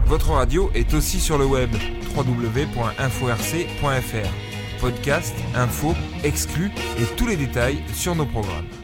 Votre radio est aussi sur le web, www.inforc.fr. Podcast, infos, exclus et tous les détails sur nos programmes.